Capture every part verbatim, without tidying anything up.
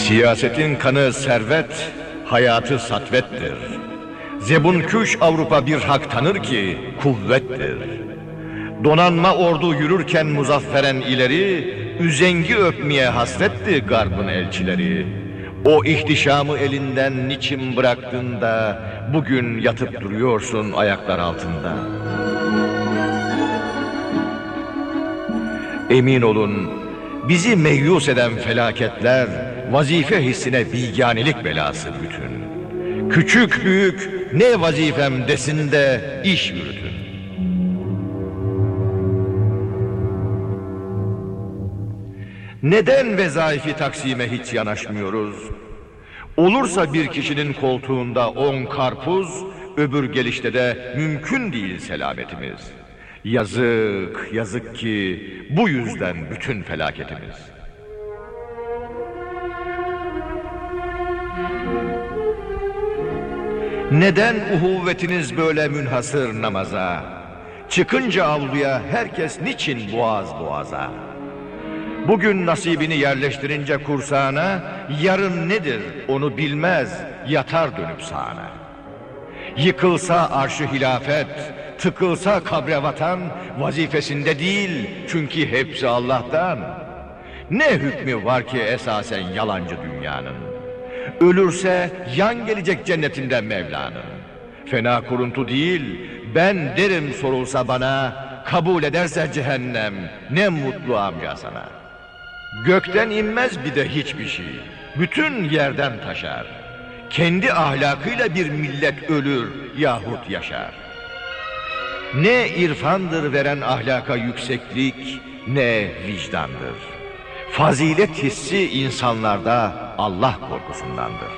Siyasetin kanı servet, hayatı satvettir. Zebunküş Avrupa bir hak tanır ki kuvvettir. Donanma ordu yürürken muzafferen ileri, üzengi öpmeye hasretti garbın elçileri. O ihtişamı elinden niçin bıraktın da bugün yatıp duruyorsun ayaklar altında? Emin olun, bizi meyus eden felaketler vazife hissine bilganelik belası bütün. Küçük büyük ne vazifem desin de iş yürütün. Neden vezaifi taksime hiç yanaşmıyoruz? Olursa bir kişinin koltuğunda on karpuz, öbür gelişte de mümkün değil selametimiz. Yazık, yazık ki bu yüzden bütün felaketimiz. Neden uhuvvetiniz böyle münhasır namaza? Çıkınca avluya herkes niçin boğaz boğaza? Bugün nasibini yerleştirince kursağına, yarın nedir onu bilmez, yatar dönüp sağına. Yıkılsa arşı hilafet, tıkılsa kabre vatan, vazifesinde değil çünkü hepsi Allah'tan. Ne hükmü var ki esasen yalancı dünyanın? Ölürse yan gelecek cennetinden Mevla'nın. Fena kuruntu değil, ben derim sorulsa bana, kabul ederse cehennem, ne mutlu amca sana. Gökten inmez bir de hiçbir şey, bütün yerden taşar. Kendi ahlakıyla bir millet ölür yahut yaşar. Ne irfandır veren ahlaka yükseklik, ne vicdandır. Fazilet hissi insanlarda Allah korkusundandır.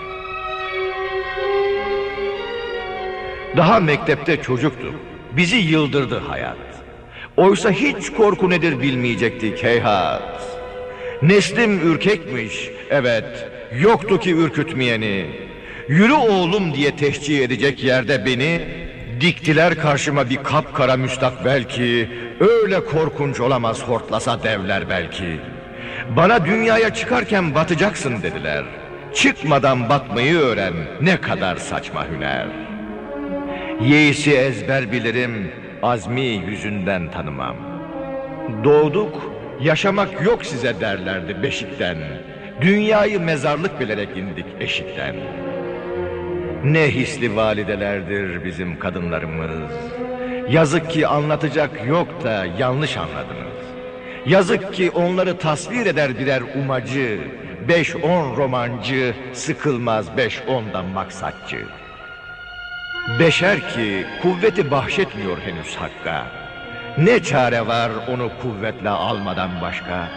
Daha mektepte çocuktuk, bizi yıldırdı hayat. Oysa hiç korku nedir bilmeyecektik heyhat. Neslim ürkekmiş, evet, yoktu ki ürkütmeyeni. Yürü oğlum diye teşcih edecek yerde beni, diktiler karşıma bir kapkara müstakbel ki, öyle korkunç olamaz hortlasa devler belki. Bana dünyaya çıkarken batacaksın dediler. Çıkmadan batmayı öğren, ne kadar saçma hüner. Yeisi ezber bilirim, azmi yüzünden tanımam. Doğduk, yaşamak yok size derlerdi beşikten. Dünyayı mezarlık bilerek indik eşikten. Ne hisli validelerdir bizim kadınlarımız. Yazık ki anlatacak yok da yanlış anladınız. Yazık ki onları tasvir eder birer umacı. Beş on romancı, sıkılmaz beş ondan maksatçı. Beşer ki kuvveti bahşetmiyor henüz hakka. Ne çare var onu kuvvetle almadan başka?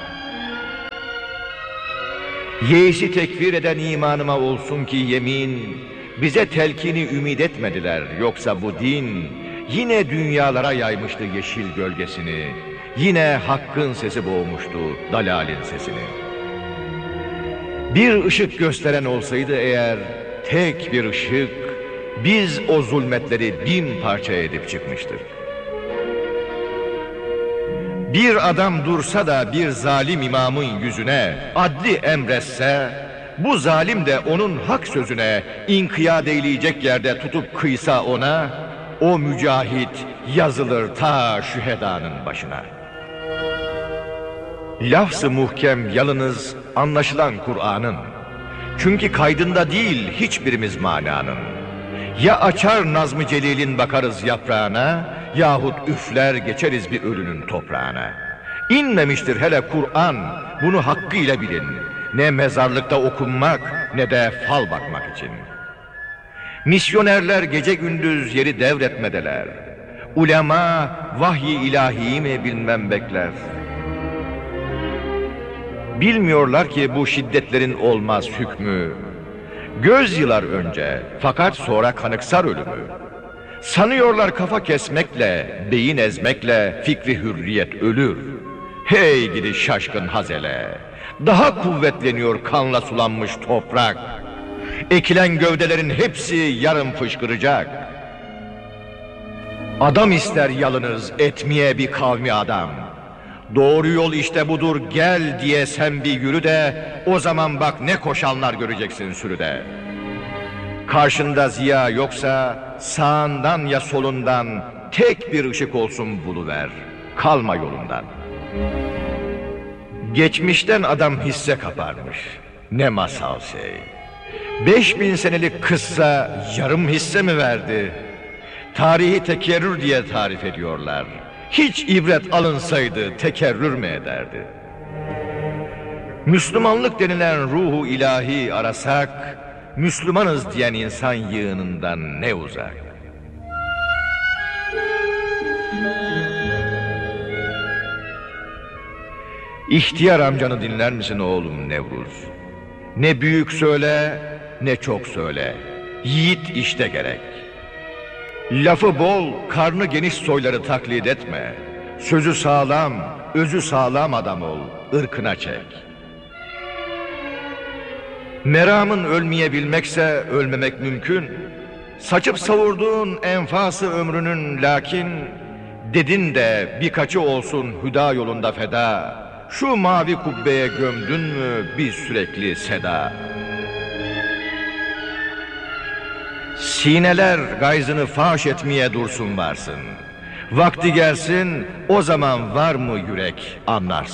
Yeisi tekfir eden imanıma olsun ki yemin, bize telkini ümit etmediler, yoksa bu din yine dünyalara yaymıştı yeşil gölgesini. Yine hakkın sesi boğmuştu dalalin sesini. Bir ışık gösteren olsaydı eğer, tek bir ışık, biz o zulmetleri bin parça edip çıkmıştık. Bir adam dursa da bir zalim imamın yüzüne adli emretse, bu zalim de onun hak sözüne inkiyat eyleyecek yerde tutup kıysa ona, o mücahit yazılır ta şühedanın başına. Lafz-ı muhkem yalınız anlaşılan Kur'an'ın. Çünkü kaydında değil hiçbirimiz mananın. Ya açar Nazm-ı Celil'in bakarız yaprağına, yahut üfler geçeriz bir ölünün toprağına. İnmemiştir hele Kur'an, bunu hakkıyla bilin. Ne mezarlıkta okunmak ne de fal bakmak için. Misyonerler gece gündüz yeri devretmedeler. Ulema vahyi ilahiyi mi bilmem bekler. Bilmiyorlar ki bu şiddetlerin olmaz hükmü. Göz yılar önce fakat sonra kanıksar ölümü. Sanıyorlar kafa kesmekle, beyin ezmekle fikri hürriyet ölür. Hey gidi şaşkın hazele! Daha kuvvetleniyor kanla sulanmış toprak. Ekilen gövdelerin hepsi yarın fışkıracak. Adam ister yalınız etmeye bir kavmi adam. Doğru yol işte budur, gel diye sen bir yürü de, o zaman bak ne koşanlar göreceksin sürüde. Karşında ziya yoksa sağından ya solundan tek bir ışık olsun buluver, kalma yolundan. Geçmişten adam hisse kaparmış, ne masal şey. Beş bin senelik kıssa yarım hisse mi verdi? Tarihi tekerrür diye tarif ediyorlar. Hiç ibret alınsaydı tekerrür mü ederdi? Müslümanlık denilen ruhu ilahi arasak, Müslümanız diyen insan yığınından ne uzak. İhtiyar amcanı dinler misin oğlum Nevruz? Ne büyük söyle, ne çok söyle. Yiğit işte gerek. Lafı bol, karnı geniş soyları taklit etme. Sözü sağlam, özü sağlam adam ol, ırkına çek. Meramın ölmeyebilmekse ölmemek mümkün. Saçıp savurduğun enfası ömrünün lakin, dedin de birkaçı olsun hüda yolunda feda. Şu mavi kubbeye gömdün mü bir sürekli seda. Sineler gayzını faş etmeye dursun varsın. Vakti gelsin, o zaman var mı yürek anlarsın.